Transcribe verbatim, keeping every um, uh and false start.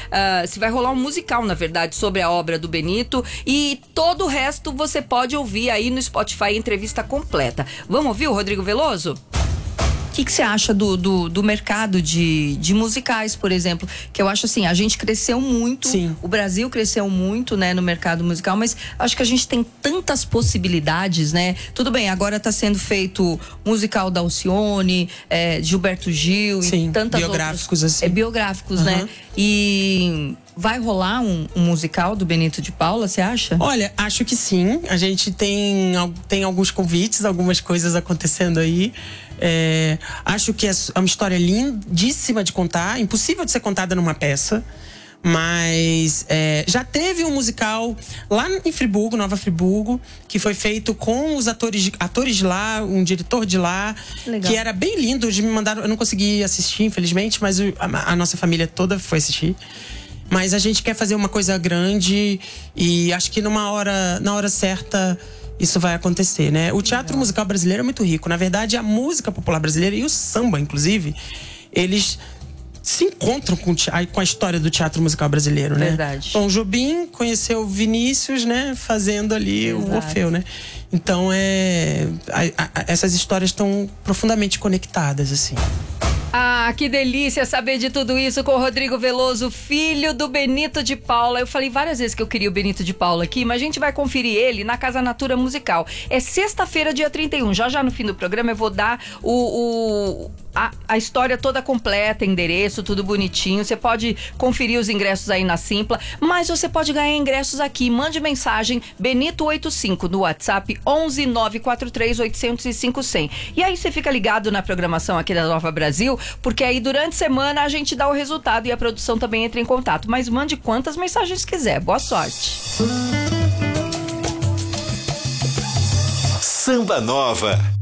uh, se vai rolar um musical, na verdade, sobre a obra do Benito. E todo o resto você pode ouvir aí no Spotify, entrevista completa. Vamos ouvir o Rodrigo Veloso? O que, que você acha do, do, do mercado de, de musicais, por exemplo? Que eu acho assim, a gente cresceu muito, Sim. O Brasil cresceu muito, né, no mercado musical, mas acho que a gente tem tantas possibilidades, né? Tudo bem, agora está sendo feito musical da Alcione, é, Gilberto Gil, Sim, e tantas biográficos outras, assim. É, biográficos, Uhum. né? E vai rolar um, um musical do Benito de Paula, você acha? Olha, acho que sim. A gente tem, tem alguns convites, algumas coisas acontecendo aí. É, acho que é uma história lindíssima de contar, impossível de ser contada numa peça. Mas é, já teve um musical lá em Friburgo, Nova Friburgo, que foi feito com os atores, atores de lá, um diretor de lá. Legal. Que era bem lindo. Eles me mandaram, eu não consegui assistir, infelizmente, mas a, a nossa família toda foi assistir. Mas a gente quer fazer uma coisa grande e acho que numa hora, na hora certa isso vai acontecer, né? O teatro Legal. musical brasileiro é muito rico. Na verdade, a música popular brasileira e o samba, inclusive, eles se encontram com, com a história do teatro musical brasileiro, né? Verdade. Tom Jobim conheceu Vinícius, né? Fazendo ali Exato. o Orfeu, né? Então, é, a, a, essas histórias estão profundamente conectadas, assim. Ah, que delícia saber de tudo isso com o Rodrigo Veloso, filho do Benito de Paula. Eu falei várias vezes que eu queria o Benito de Paula aqui, mas a gente vai conferir ele na Casa Natura Musical. É sexta-feira, dia trinta e um. Já já no fim do programa eu vou dar o, o, a, a história toda completa, endereço, tudo bonitinho. Você pode conferir os ingressos aí na Simpla, mas você pode ganhar ingressos aqui. Mande mensagem Benito oitenta e cinco no WhatsApp onze nove quatro três oito zero cinco zero zero. E aí você fica ligado na programação aqui da Nova Brasil, porque aí durante a semana a gente dá o resultado e a produção também entra em contato. Mas mande quantas mensagens quiser. Boa sorte. Samba Nova.